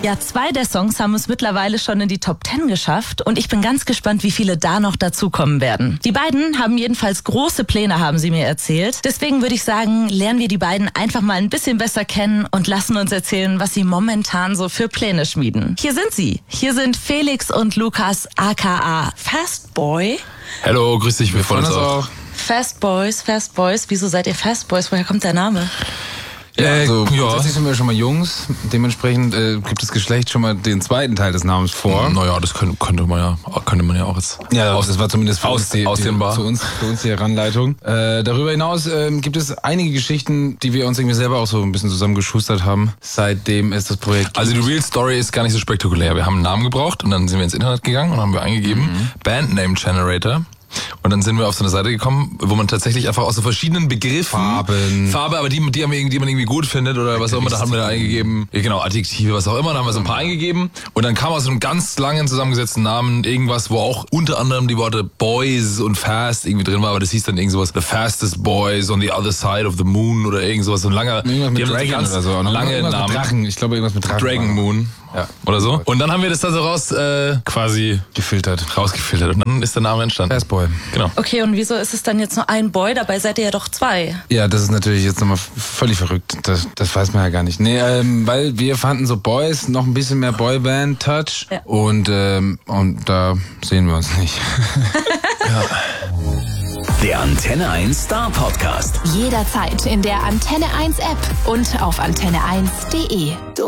Ja, 2 der Songs haben es mittlerweile schon in die Top 10 geschafft und ich bin ganz gespannt, wie viele da noch dazukommen werden. Die beiden haben jedenfalls große Pläne, haben sie mir erzählt. Deswegen würde ich sagen, lernen wir die beiden einfach mal ein bisschen besser kennen und lassen uns erzählen, was sie momentan so für Pläne schmieden. Hier sind sie. Hier sind Felix und Lukas, aka Fastboy. Hallo, grüß dich, wir freuen uns auch. Fast Boys. Wieso seid ihr Fast Boys? Woher kommt der Name? Tatsächlich sind wir schon mal Jungs. Dementsprechend gibt das Geschlecht schon mal den zweiten Teil des Namens vor. Naja, das könnte man ja auch jetzt. Ja, das war zumindest für uns ausdehnbar. Für uns die Heranleitung. Darüber hinaus gibt es einige Geschichten, die wir uns irgendwie selber auch so ein bisschen zusammengeschustert haben, seitdem es das Projekt gibt. Also die Real Story ist gar nicht so spektakulär. Wir haben einen Namen gebraucht und dann sind wir ins Internet gegangen und haben wir eingegeben Bandname Generator. Und dann sind wir auf so eine Seite gekommen, wo man tatsächlich einfach aus so verschiedenen Begriffen Farbe, aber die man irgendwie gut findet oder was auch immer, da haben wir da eingegeben, genau, Adjektive, was auch immer, da haben wir so ein paar eingegeben und dann kam aus so einem ganz langen zusammengesetzten Namen irgendwas, wo auch unter anderem die Worte Boys und Fast irgendwie drin war, aber das hieß dann irgend sowas, The Fastest Boys on the Other Side of the Moon oder irgend sowas, so ein langer, irgendwas mit Dragon ganz oder so, lange Namen. Mit Drachen, ich glaube irgendwas mit Drachen. Dragon Moon. Ja. Oder so. Und dann haben wir das da so rausgefiltert. Und dann ist der Name entstanden. Fastboy. Genau. Okay, und wieso ist es dann jetzt nur ein Boy? Dabei seid ihr ja doch 2. Ja, das ist natürlich jetzt nochmal völlig verrückt. Das weiß man ja gar nicht. Nee, weil wir fanden so Boys noch ein bisschen mehr Boyband-Touch. Ja. Und da sehen wir uns nicht. Ja. Der Antenne 1 Star Podcast. Jederzeit in der Antenne 1 App und auf antenne1.de.